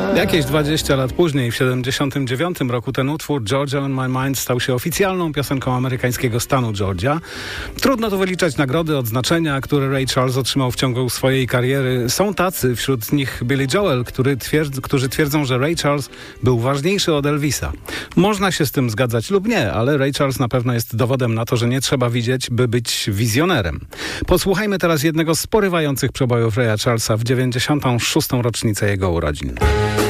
Jakieś 20 lat później, w 79 roku, ten utwór Georgia on My Mind stał się oficjalną piosenką amerykańskiego stanu Georgia. Trudno tu wyliczać nagrody, odznaczenia, które Ray Charles otrzymał w ciągu swojej kariery. Są tacy, wśród nich Billy Joel, którzy twierdzą, że Ray Charles był ważniejszy od Elvisa. Można się z tym zgadzać lub nie, ale Ray Charles na pewno jest dowodem na to, że nie trzeba widzieć, by być wizjonerem. Posłuchajmy teraz jednego z porywających przebojów Raya Charlesa w 96. rocznicę jego urodzin.